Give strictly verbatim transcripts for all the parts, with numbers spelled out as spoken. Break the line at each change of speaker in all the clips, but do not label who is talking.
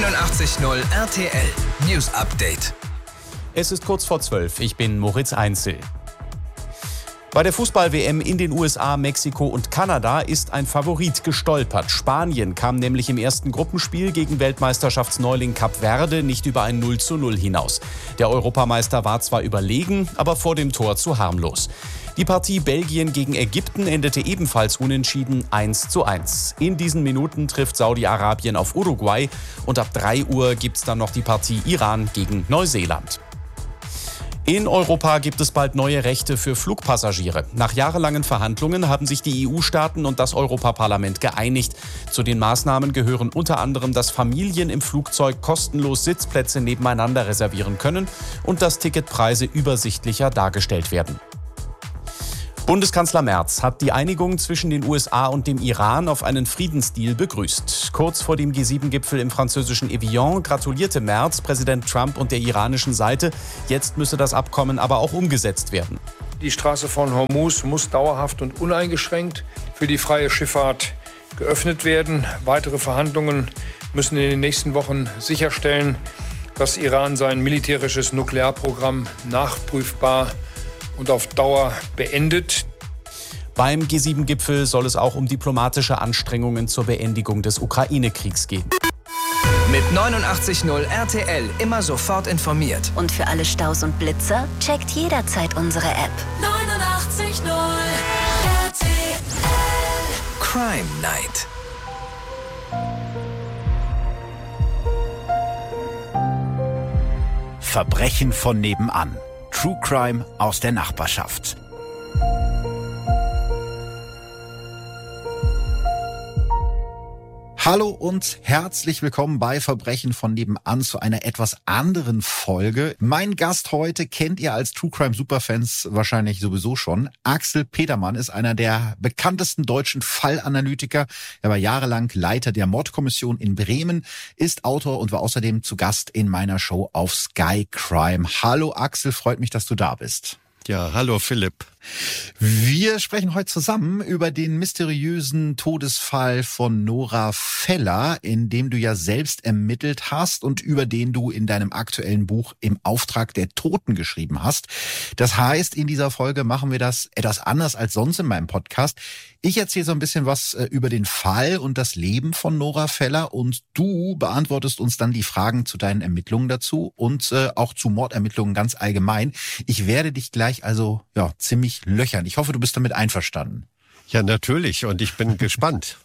neunundachtzig Komma null R T L News Update.
Es ist kurz vor zwölf. Ich bin Moritz Einzel. Bei der Fußball-W M in den U S A, Mexiko und Kanada ist ein Favorit gestolpert. Spanien kam nämlich im ersten Gruppenspiel gegen Weltmeisterschaftsneuling Kap Verde nicht über ein null zu null hinaus. Der Europameister war zwar überlegen, aber vor dem Tor zu harmlos. Die Partie Belgien gegen Ägypten endete ebenfalls unentschieden eins zu eins. In diesen Minuten trifft Saudi-Arabien auf Uruguay und ab drei Uhr gibt's dann noch die Partie Iran gegen Neuseeland. In Europa gibt es bald neue Rechte für Flugpassagiere. Nach jahrelangen Verhandlungen haben sich die E U-Staaten und das Europaparlament geeinigt. Zu den Maßnahmen gehören unter anderem, dass Familien im Flugzeug kostenlos Sitzplätze nebeneinander reservieren können und dass Ticketpreise übersichtlicher dargestellt werden. Bundeskanzler Merz hat die Einigung zwischen den U S A und dem Iran auf einen Friedensdeal begrüßt. Kurz vor dem G sieben Gipfel im französischen Evian gratulierte Merz Präsident Trump und der iranischen Seite. Jetzt müsse das Abkommen aber auch umgesetzt werden.
Die Straße von Hormuz muss dauerhaft und uneingeschränkt für die freie Schifffahrt geöffnet werden. Weitere Verhandlungen müssen in den nächsten Wochen sicherstellen, dass Iran sein militärisches Nuklearprogramm nachprüfbar und auf Dauer beendet.
Beim G sieben Gipfel soll es auch um diplomatische Anstrengungen zur Beendigung des Ukraine-Kriegs gehen.
Mit neunundachtzig Komma null R T L immer sofort informiert.
Und für alle Staus und Blitzer checkt jederzeit unsere App.
neunundachtzig Komma null R T L
Crime Night.
Verbrechen von nebenan. True Crime aus der Nachbarschaft. Hallo und herzlich willkommen bei Verbrechen von nebenan zu einer etwas anderen Folge. Mein Gast heute kennt ihr als True Crime Superfans wahrscheinlich sowieso schon. Axel Petermann ist einer der bekanntesten deutschen Fallanalytiker. Er war jahrelang Leiter der Mordkommission in Bremen, ist Autor und war außerdem zu Gast in meiner Show auf Sky Crime. Hallo Axel, freut mich, dass du da bist.
Ja, hallo Philipp.
Wir sprechen heute zusammen über den mysteriösen Todesfall von Nora Feller, in dem du ja selbst ermittelt hast und über den du in deinem aktuellen Buch Im Auftrag der Toten geschrieben hast. Das heißt, in dieser Folge machen wir das etwas anders als sonst in meinem Podcast. Ich erzähle so ein bisschen was über den Fall und das Leben von Nora Feller und du beantwortest uns dann die Fragen zu deinen Ermittlungen dazu und äh, auch zu Mordermittlungen ganz allgemein. Ich werde dich gleich also ja ziemlich löchern. Ich hoffe, du bist damit einverstanden.
Ja, natürlich. Und ich bin gespannt.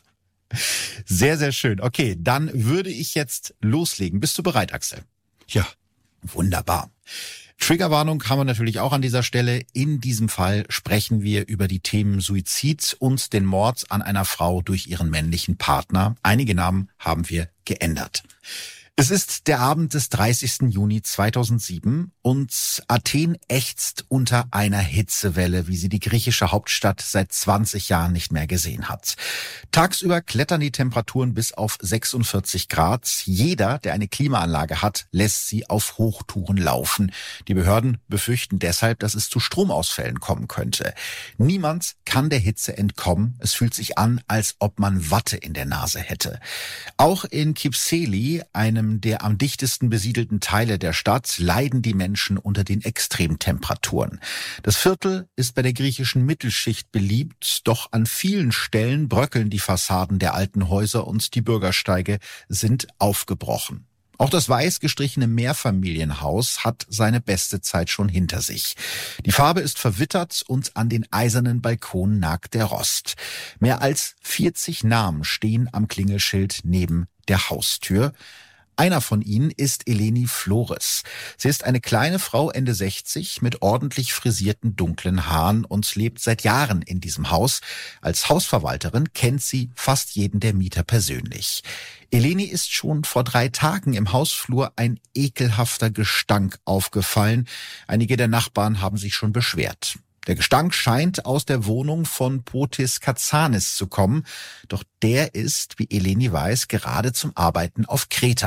Sehr, sehr schön. Okay, dann würde ich jetzt loslegen. Bist du bereit, Axel?
Ja.
Wunderbar. Triggerwarnung haben wir natürlich auch an dieser Stelle. In diesem Fall sprechen wir über die Themen Suizid und den Mord an einer Frau durch ihren männlichen Partner. Einige Namen haben wir geändert. Es ist der Abend des dreißigsten Juni zweitausendsieben und Athen ächzt unter einer Hitzewelle, wie sie die griechische Hauptstadt seit zwanzig Jahren nicht mehr gesehen hat. Tagsüber klettern die Temperaturen bis auf sechsundvierzig Grad. Jeder, der eine Klimaanlage hat, lässt sie auf Hochtouren laufen. Die Behörden befürchten deshalb, dass es zu Stromausfällen kommen könnte. Niemand kann der Hitze entkommen. Es fühlt sich an, als ob man Watte in der Nase hätte. Auch in Kypseli, einem der am dichtesten besiedelten Teile der Stadt, leiden die Menschen unter den Extremtemperaturen. Das Viertel ist bei der griechischen Mittelschicht beliebt, doch an vielen Stellen bröckeln die Fassaden der alten Häuser und die Bürgersteige sind aufgebrochen. Auch das weiß gestrichene Mehrfamilienhaus hat seine beste Zeit schon hinter sich. Die Farbe ist verwittert und an den eisernen Balkonen nagt der Rost. Mehr als vierzig Namen stehen am Klingelschild neben der Haustür. Einer von ihnen ist Eleni Flores. Sie ist eine kleine Frau Ende sechzig mit ordentlich frisierten dunklen Haaren und lebt seit Jahren in diesem Haus. Als Hausverwalterin kennt sie fast jeden der Mieter persönlich. Eleni ist schon vor drei Tagen im Hausflur ein ekelhafter Gestank aufgefallen. Einige der Nachbarn haben sich schon beschwert. Der Gestank scheint aus der Wohnung von Potis Katsanis zu kommen. Doch der ist, wie Eleni weiß, gerade zum Arbeiten auf Kreta.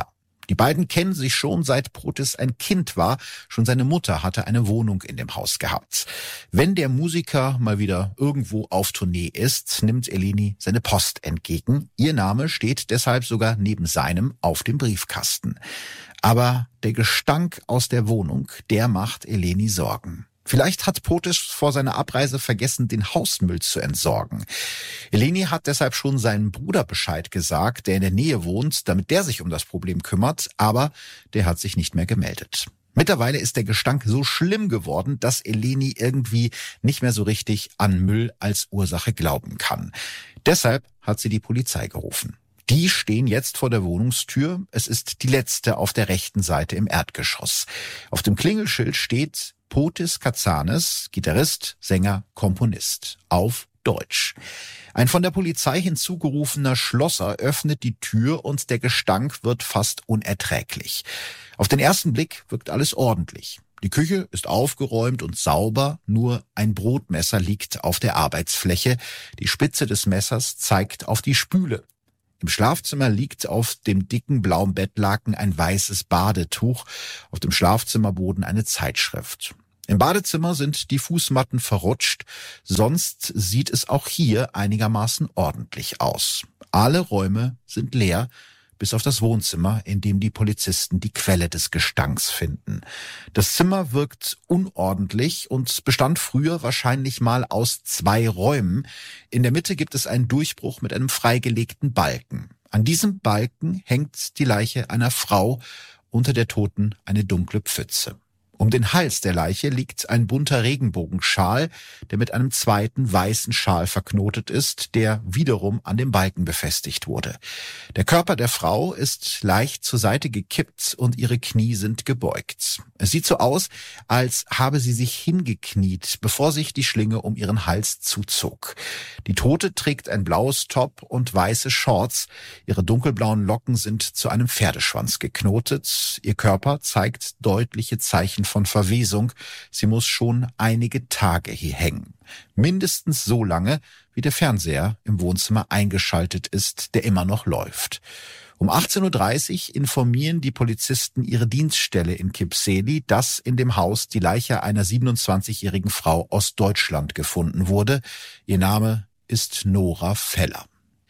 Die beiden kennen sich schon, seit Potis ein Kind war. Schon seine Mutter hatte eine Wohnung in dem Haus gehabt. Wenn der Musiker mal wieder irgendwo auf Tournee ist, nimmt Eleni seine Post entgegen. Ihr Name steht deshalb sogar neben seinem auf dem Briefkasten. Aber der Gestank aus der Wohnung, der macht Eleni Sorgen. Vielleicht hat Potis vor seiner Abreise vergessen, den Hausmüll zu entsorgen. Eleni hat deshalb schon seinem Bruder Bescheid gesagt, der in der Nähe wohnt, damit der sich um das Problem kümmert, aber der hat sich nicht mehr gemeldet. Mittlerweile ist der Gestank so schlimm geworden, dass Eleni irgendwie nicht mehr so richtig an Müll als Ursache glauben kann. Deshalb hat sie die Polizei gerufen. Die stehen jetzt vor der Wohnungstür. Es ist die letzte auf der rechten Seite im Erdgeschoss. Auf dem Klingelschild steht Potis Katsanis, Gitarrist, Sänger, Komponist. Auf Deutsch. Ein von der Polizei hinzugerufener Schlosser öffnet die Tür und der Gestank wird fast unerträglich. Auf den ersten Blick wirkt alles ordentlich. Die Küche ist aufgeräumt und sauber, nur ein Brotmesser liegt auf der Arbeitsfläche. Die Spitze des Messers zeigt auf die Spüle. Im Schlafzimmer liegt auf dem dicken blauen Bettlaken ein weißes Badetuch, auf dem Schlafzimmerboden eine Zeitschrift. Im Badezimmer sind die Fußmatten verrutscht, sonst sieht es auch hier einigermaßen ordentlich aus. Alle Räume sind leer, bis auf das Wohnzimmer, in dem die Polizisten die Quelle des Gestanks finden. Das Zimmer wirkt unordentlich und bestand früher wahrscheinlich mal aus zwei Räumen. In der Mitte gibt es einen Durchbruch mit einem freigelegten Balken. An diesem Balken hängt die Leiche einer Frau, unter der Toten eine dunkle Pfütze. Um den Hals der Leiche liegt ein bunter Regenbogenschal, der mit einem zweiten weißen Schal verknotet ist, der wiederum an dem Balken befestigt wurde. Der Körper der Frau ist leicht zur Seite gekippt und ihre Knie sind gebeugt. Es sieht so aus, als habe sie sich hingekniet, bevor sich die Schlinge um ihren Hals zuzog. Die Tote trägt ein blaues Top und weiße Shorts. Ihre dunkelblauen Locken sind zu einem Pferdeschwanz geknotet. Ihr Körper zeigt deutliche Zeichen von Verwesung. Sie muss schon einige Tage hier hängen. Mindestens so lange, wie der Fernseher im Wohnzimmer eingeschaltet ist, der immer noch läuft. Um achtzehn Uhr dreißig informieren die Polizisten ihre Dienststelle in Kipseli, dass in dem Haus die Leiche einer siebenundzwanzigjährigen Frau aus Deutschland gefunden wurde. Ihr Name ist Nora Feller.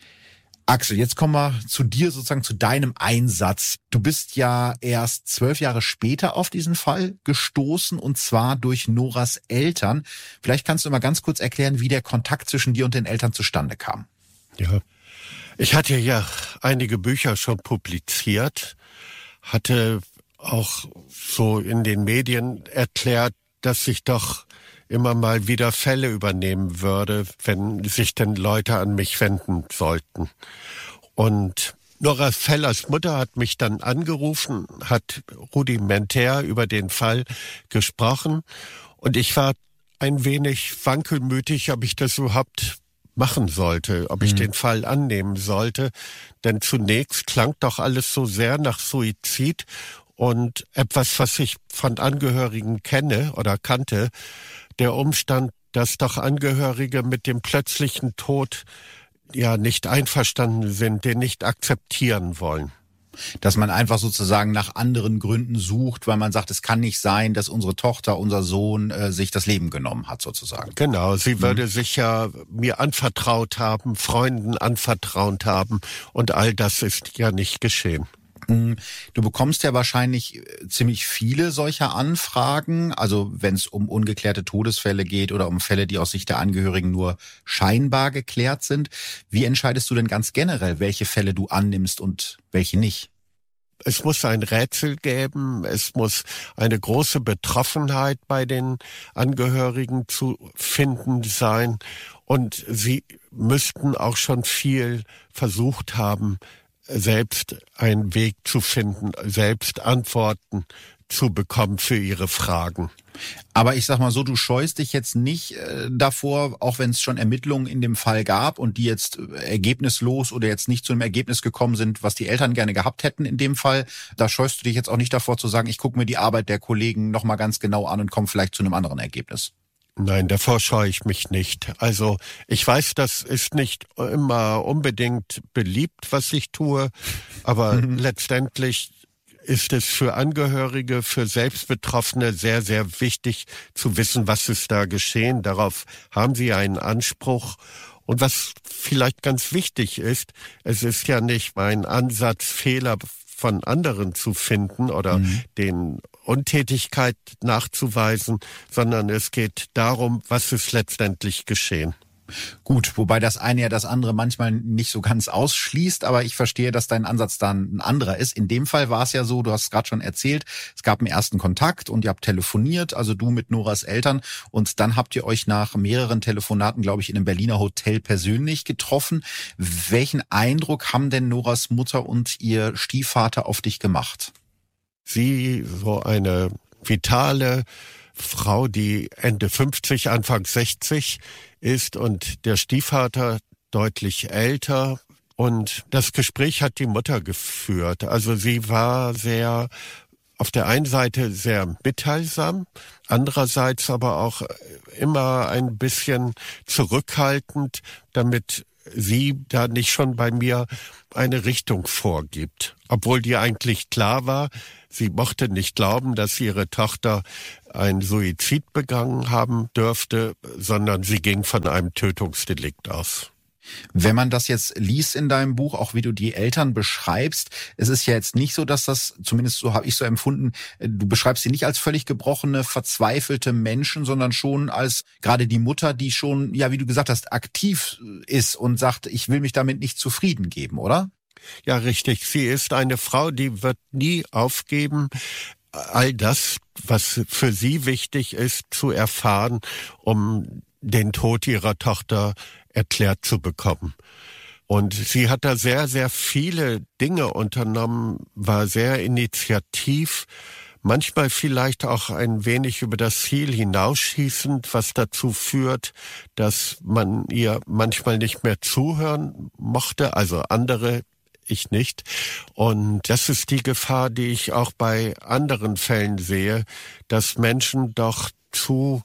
Axel, jetzt kommen wir zu dir, sozusagen zu deinem Einsatz. Du bist ja erst zwölf Jahre später auf diesen Fall gestoßen, und zwar durch Noras Eltern. Vielleicht kannst du mal ganz kurz erklären, wie der Kontakt zwischen dir und den Eltern zustande kam.
Ja, ich hatte ja einige Bücher schon publiziert, hatte auch so in den Medien erklärt, dass ich doch immer mal wieder Fälle übernehmen würde, wenn sich denn Leute an mich wenden sollten. Und Nora Fellers Mutter hat mich dann angerufen, hat rudimentär über den Fall gesprochen, und ich war ein wenig wankelmütig, ob ich das überhaupt machen sollte, ob ich mhm. den Fall annehmen sollte. Denn zunächst klang doch alles so sehr nach Suizid, und etwas, was ich von Angehörigen kenne oder kannte, der Umstand, dass doch Angehörige mit dem plötzlichen Tod ja nicht einverstanden sind, den nicht akzeptieren wollen.
Dass man einfach sozusagen nach anderen Gründen sucht, weil man sagt, es kann nicht sein, dass unsere Tochter, unser Sohn äh, sich das Leben genommen hat, sozusagen.
Genau, sie würde mhm. sich ja mir anvertraut haben, Freunden anvertraut haben, und all das ist ja nicht geschehen.
Du bekommst ja wahrscheinlich ziemlich viele solcher Anfragen, also wenn es um ungeklärte Todesfälle geht oder um Fälle, die aus Sicht der Angehörigen nur scheinbar geklärt sind. Wie entscheidest du denn ganz generell, welche Fälle du annimmst und welche nicht?
Es muss ein Rätsel geben, es muss eine große Betroffenheit bei den Angehörigen zu finden sein, und sie müssten auch schon viel versucht haben, selbst einen Weg zu finden, selbst Antworten zu bekommen für ihre Fragen.
Aber ich sag mal so, du scheust dich jetzt nicht äh, davor, auch wenn es schon Ermittlungen in dem Fall gab und die jetzt äh, ergebnislos oder jetzt nicht zu einem Ergebnis gekommen sind, was die Eltern gerne gehabt hätten in dem Fall, da scheust du dich jetzt auch nicht davor zu sagen, ich gucke mir die Arbeit der Kollegen nochmal ganz genau an und komme vielleicht zu einem anderen Ergebnis.
Nein, davor scheue ich mich nicht. Also ich weiß, das ist nicht immer unbedingt beliebt, was ich tue, aber mhm. letztendlich ist es für Angehörige, für Selbstbetroffene sehr, sehr wichtig zu wissen, was ist da geschehen. Darauf haben sie einen Anspruch. Und was vielleicht ganz wichtig ist, es ist ja nicht mein Ansatz, Fehler von anderen zu finden oder mhm. den Untätigkeit nachzuweisen, sondern es geht darum, was ist letztendlich geschehen.
Gut, wobei das eine ja das andere manchmal nicht so ganz ausschließt, aber ich verstehe, dass dein Ansatz dann ein anderer ist. In dem Fall war es ja so, du hast es gerade schon erzählt, es gab einen ersten Kontakt und ihr habt telefoniert, also du mit Noras Eltern, und dann habt ihr euch nach mehreren Telefonaten, glaube ich, in einem Berliner Hotel persönlich getroffen. Welchen Eindruck haben denn Noras Mutter und ihr Stiefvater auf dich gemacht?
Sie, so eine vitale Frau, die Ende fünfzig, Anfang sechzig ist, und der Stiefvater deutlich älter. Und das Gespräch hat die Mutter geführt. Also sie war sehr, auf der einen Seite sehr mitteilsam, andererseits aber auch immer ein bisschen zurückhaltend, damit sie da nicht schon bei mir eine Richtung vorgibt. Obwohl dir eigentlich klar war, sie mochte nicht glauben, dass ihre Tochter einen Suizid begangen haben dürfte, sondern sie ging von einem Tötungsdelikt aus.
Wenn man das jetzt liest in deinem Buch, auch wie du die Eltern beschreibst, es ist ja jetzt nicht so, dass das, zumindest so habe ich so empfunden, du beschreibst sie nicht als völlig gebrochene, verzweifelte Menschen, sondern schon als gerade die Mutter, die schon, ja, wie du gesagt hast, aktiv ist und sagt, ich will mich damit nicht zufrieden geben, oder?
Ja, richtig. Sie ist eine Frau, die wird nie aufgeben, all das, was für sie wichtig ist, zu erfahren, um den Tod ihrer Tochter erklärt zu bekommen. Und sie hat da sehr, sehr viele Dinge unternommen, war sehr initiativ, manchmal vielleicht auch ein wenig über das Ziel hinausschießend, was dazu führt, dass man ihr manchmal nicht mehr zuhören mochte, also andere, ich nicht. Und das ist die Gefahr, die ich auch bei anderen Fällen sehe, dass Menschen doch zu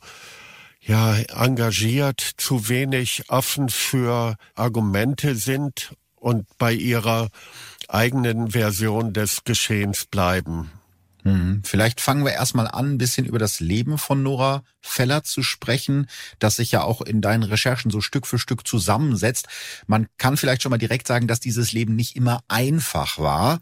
ja, engagiert, zu wenig offen für Argumente sind und bei ihrer eigenen Version des Geschehens bleiben.
Hm. Vielleicht fangen wir erstmal an, ein bisschen über das Leben von Nora Feller zu sprechen, das sich ja auch in deinen Recherchen so Stück für Stück zusammensetzt. Man kann vielleicht schon mal direkt sagen, dass dieses Leben nicht immer einfach war.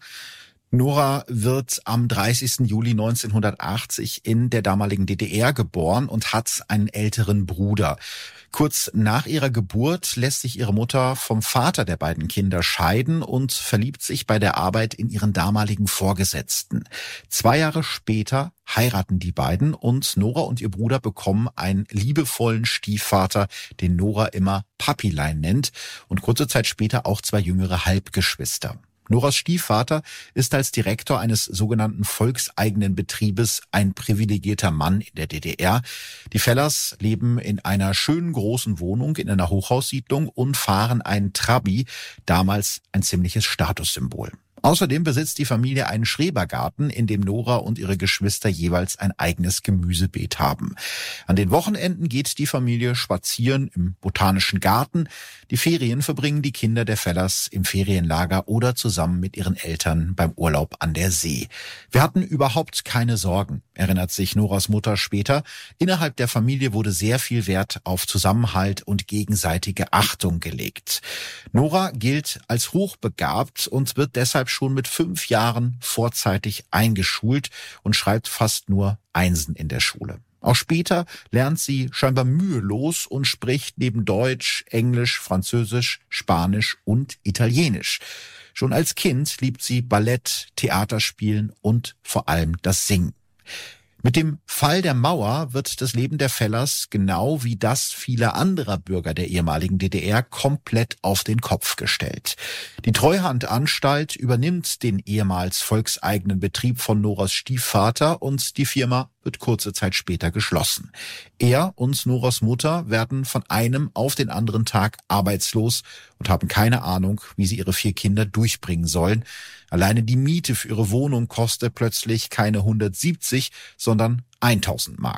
Nora wird am dreißigsten Juli neunzehnhundertachtzig in der damaligen D D R geboren und hat einen älteren Bruder. Kurz nach ihrer Geburt lässt sich ihre Mutter vom Vater der beiden Kinder scheiden und verliebt sich bei der Arbeit in ihren damaligen Vorgesetzten. Zwei Jahre später heiraten die beiden und Nora und ihr Bruder bekommen einen liebevollen Stiefvater, den Nora immer Papilein nennt, und kurze Zeit später auch zwei jüngere Halbgeschwister. Noras Stiefvater ist als Direktor eines sogenannten volkseigenen Betriebes ein privilegierter Mann in der D D R. Die Fellers leben in einer schönen großen Wohnung in einer Hochhaussiedlung und fahren einen Trabi, damals ein ziemliches Statussymbol. Außerdem besitzt die Familie einen Schrebergarten, in dem Nora und ihre Geschwister jeweils ein eigenes Gemüsebeet haben. An den Wochenenden geht die Familie spazieren im Botanischen Garten. Die Ferien verbringen die Kinder der Fellers im Ferienlager oder zusammen mit ihren Eltern beim Urlaub an der See. Wir hatten überhaupt keine Sorgen, erinnert sich Noras Mutter später. Innerhalb der Familie wurde sehr viel Wert auf Zusammenhalt und gegenseitige Achtung gelegt. Nora gilt als hochbegabt und wird deshalb schon mit fünf Jahren vorzeitig eingeschult und schreibt fast nur Einsen in der Schule. Auch später lernt sie scheinbar mühelos und spricht neben Deutsch, Englisch, Französisch, Spanisch und Italienisch. Schon als Kind liebt sie Ballett, Theaterspielen und vor allem das Singen. Mit dem Fall der Mauer wird das Leben der Fellers, genau wie das vieler anderer Bürger der ehemaligen D D R, komplett auf den Kopf gestellt. Die Treuhandanstalt übernimmt den ehemals volkseigenen Betrieb von Noras Stiefvater und die Firma wird kurze Zeit später geschlossen. Er und Noras Mutter werden von einem auf den anderen Tag arbeitslos und haben keine Ahnung, wie sie ihre vier Kinder durchbringen sollen. Alleine die Miete für ihre Wohnung kostet plötzlich keine hundertsiebzig, sondern tausend Mark.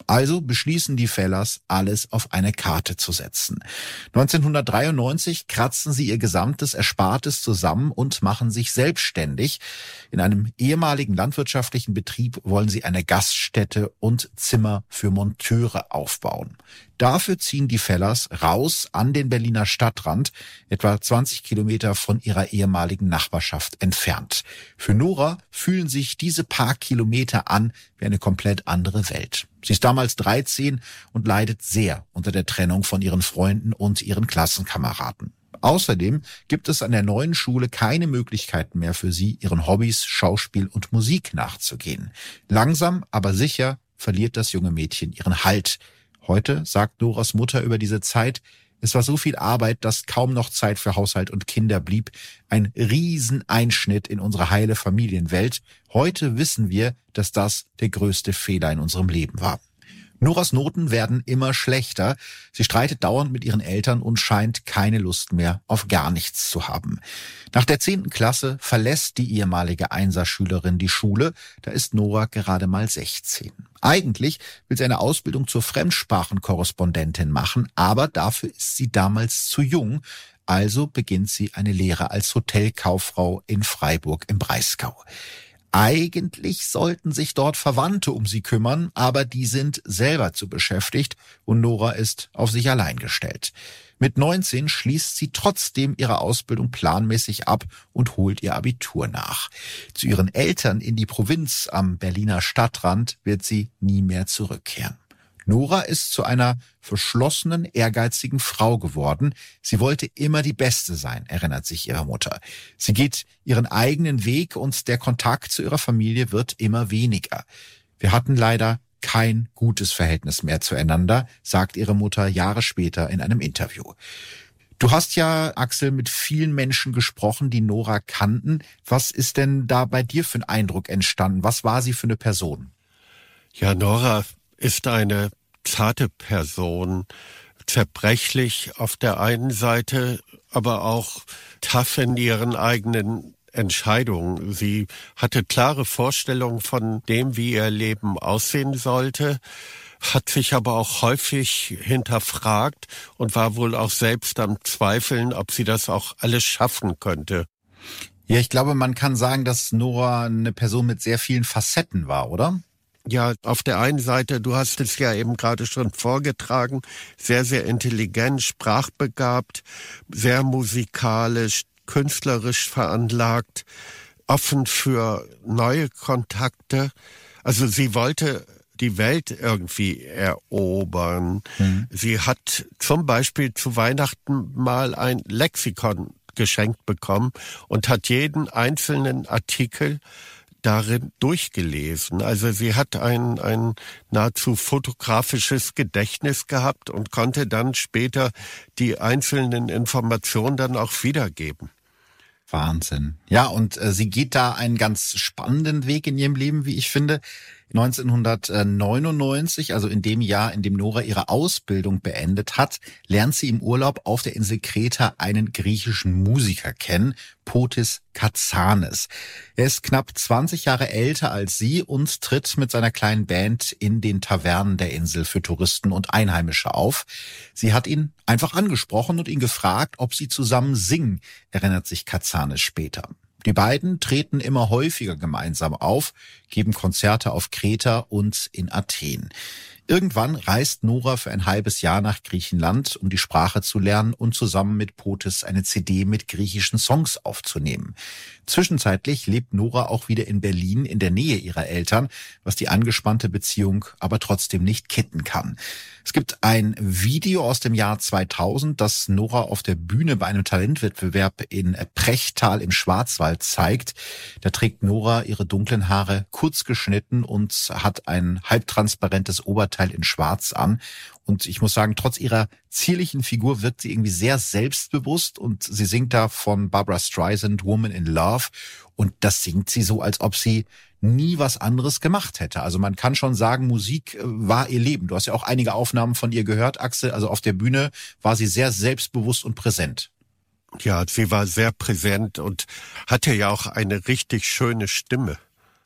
Also beschließen die Fellers, alles auf eine Karte zu setzen. neunzehnhundertdreiundneunzig kratzen sie ihr gesamtes Erspartes zusammen und machen sich selbstständig. In einem ehemaligen landwirtschaftlichen Betrieb wollen sie eine Gaststätte und Zimmer für Monteure aufbauen. Dafür ziehen die Fellers raus an den Berliner Stadtrand, etwa zwanzig Kilometer von ihrer ehemaligen Nachbarschaft entfernt. Für Nora fühlen sich diese paar Kilometer an wie eine komplett andere Welt. Sie ist damals dreizehn und leidet sehr unter der Trennung von ihren Freunden und ihren Klassenkameraden. Außerdem gibt es an der neuen Schule keine Möglichkeiten mehr für sie, ihren Hobbys, Schauspiel und Musik nachzugehen. Langsam, aber sicher verliert das junge Mädchen ihren Halt. Heute sagt Noras Mutter über diese Zeit: Es war so viel Arbeit, dass kaum noch Zeit für Haushalt und Kinder blieb. Ein Rieseneinschnitt in unsere heile Familienwelt. Heute wissen wir, dass das der größte Fehler in unserem Leben war. Noras Noten werden immer schlechter. Sie streitet dauernd mit ihren Eltern und scheint keine Lust mehr auf gar nichts zu haben. Nach der zehnten Klasse verlässt die ehemalige Einserschülerin die Schule. Da ist Nora gerade mal sechzehn. Eigentlich will sie eine Ausbildung zur Fremdsprachenkorrespondentin machen, aber dafür ist sie damals zu jung. Also beginnt sie eine Lehre als Hotelkauffrau in Freiburg im Breisgau. Eigentlich sollten sich dort Verwandte um sie kümmern, aber die sind selber zu beschäftigt und Nora ist auf sich allein gestellt. Mit neunzehn schließt sie trotzdem ihre Ausbildung planmäßig ab und holt ihr Abitur nach. Zu ihren Eltern in die Provinz am Berliner Stadtrand wird sie nie mehr zurückkehren. Nora ist zu einer verschlossenen, ehrgeizigen Frau geworden. Sie wollte immer die Beste sein, erinnert sich ihre Mutter. Sie geht ihren eigenen Weg und der Kontakt zu ihrer Familie wird immer weniger. Wir hatten leider kein gutes Verhältnis mehr zueinander, sagt ihre Mutter Jahre später in einem Interview. Du hast ja, Axel, mit vielen Menschen gesprochen, die Nora kannten. Was ist denn da bei dir für ein Eindruck entstanden? Was war sie für eine Person?
Ja, Nora ist eine zarte Person, zerbrechlich auf der einen Seite, aber auch tough in ihren eigenen Entscheidungen. Sie hatte klare Vorstellungen von dem, wie ihr Leben aussehen sollte, hat sich aber auch häufig hinterfragt und war wohl auch selbst am Zweifeln, ob sie das auch alles schaffen könnte.
Ja, ich glaube, man kann sagen, dass Nora eine Person mit sehr vielen Facetten war, oder?
Ja, auf der einen Seite, du hast es ja eben gerade schon vorgetragen, sehr, sehr intelligent, sprachbegabt, sehr musikalisch, künstlerisch veranlagt, offen für neue Kontakte. Also sie wollte die Welt irgendwie erobern. Mhm. Sie hat zum Beispiel zu Weihnachten mal ein Lexikon geschenkt bekommen und hat jeden einzelnen Artikel darin durchgelesen. Also sie hat ein, ein nahezu fotografisches Gedächtnis gehabt und konnte dann später die einzelnen Informationen dann auch wiedergeben.
Wahnsinn. Ja, und äh, sie geht da einen ganz spannenden Weg in ihrem Leben, wie ich finde. neunzehnhundertneunundneunzig, also in dem Jahr, in dem Nora ihre Ausbildung beendet hat, lernt sie im Urlaub auf der Insel Kreta einen griechischen Musiker kennen, Potis Katsanis. Er ist knapp zwanzig Jahre älter als sie und tritt mit seiner kleinen Band in den Tavernen der Insel für Touristen und Einheimische auf. Sie hat ihn einfach angesprochen und ihn gefragt, ob sie zusammen singen, erinnert sich Katsanis später. Die beiden treten immer häufiger gemeinsam auf, geben Konzerte auf Kreta und in Athen. Irgendwann reist Nora für ein halbes Jahr nach Griechenland, um die Sprache zu lernen und zusammen mit Potis eine C D mit griechischen Songs aufzunehmen. Zwischenzeitlich lebt Nora auch wieder in Berlin in der Nähe ihrer Eltern, was die angespannte Beziehung aber trotzdem nicht kitten kann. Es gibt ein Video aus dem Jahr zweitausend, das Nora auf der Bühne bei einem Talentwettbewerb in Prechtal im Schwarzwald zeigt. Da trägt Nora ihre dunklen Haare kurz geschnitten und hat ein halbtransparentes Oberteil in Schwarz an. Und ich muss sagen, trotz ihrer zierlichen Figur wirkt sie irgendwie sehr selbstbewusst und sie singt da von Barbra Streisand Woman in Love und das singt sie so, als ob sie nie was anderes gemacht hätte. Also man kann schon sagen, Musik war ihr Leben. Du hast ja auch einige Aufnahmen von ihr gehört, Axel. Also auf der Bühne war sie sehr selbstbewusst und präsent.
Ja, sie war sehr präsent und hatte ja auch eine richtig schöne Stimme.
Ja,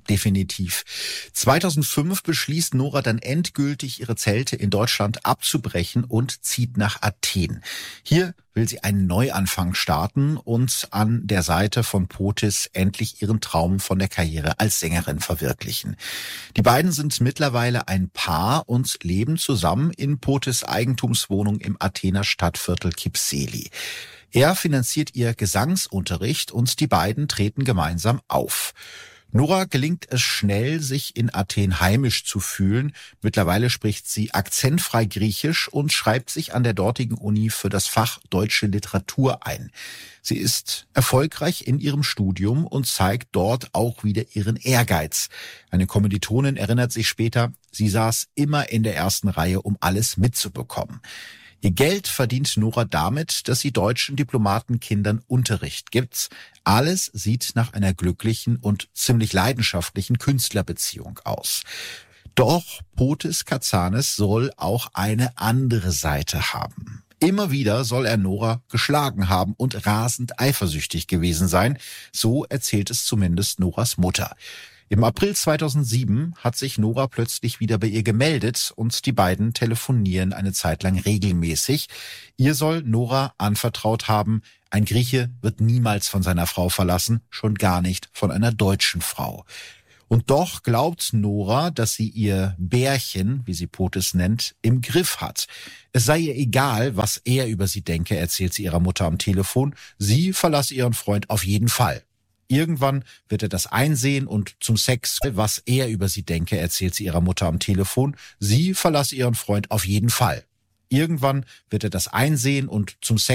definitiv. zweitausendfünf beschließt Nora dann endgültig, ihre Zelte in Deutschland abzubrechen und zieht nach Athen. Hier will sie einen Neuanfang starten und an der Seite von Potis endlich ihren Traum von der Karriere als Sängerin verwirklichen. Die beiden sind mittlerweile ein Paar und leben zusammen in Potis Eigentumswohnung im Athener Stadtviertel Kypseli. Er finanziert ihr Gesangsunterricht und die beiden treten gemeinsam auf. Nora gelingt es schnell, sich in Athen heimisch zu fühlen. Mittlerweile spricht sie akzentfrei Griechisch und schreibt sich an der dortigen Uni für das Fach Deutsche Literatur ein. Sie ist erfolgreich in ihrem Studium und zeigt dort auch wieder ihren Ehrgeiz. Eine Kommilitonin erinnert sich später, sie saß immer in der ersten Reihe, um alles mitzubekommen. Ihr Geld verdient Nora damit, dass sie deutschen Diplomatenkindern Unterricht gibt. Alles sieht nach einer glücklichen und ziemlich leidenschaftlichen Künstlerbeziehung aus. Doch Potis Katsanis soll auch eine andere Seite haben. Immer wieder soll er Nora geschlagen haben und rasend eifersüchtig gewesen sein. So erzählt es zumindest Noras Mutter. Im April zweitausendsieben hat sich Nora plötzlich wieder bei ihr gemeldet und die beiden telefonieren eine Zeit lang regelmäßig. Ihr soll Nora anvertraut haben, ein Grieche wird niemals von seiner Frau verlassen, schon gar nicht von einer deutschen Frau. Und doch glaubt Nora, dass sie ihr Bärchen, wie sie Potis nennt, im Griff hat. Es sei ihr egal, was er über sie denke, erzählt sie ihrer Mutter am Telefon. Sie verlasse ihren Freund auf jeden Fall. Irgendwann wird er das einsehen und zum Sex, was er über sie denke, erzählt sie ihrer Mutter am Telefon. Sie verlasse ihren Freund auf jeden Fall. Irgendwann wird er das einsehen und zum Sex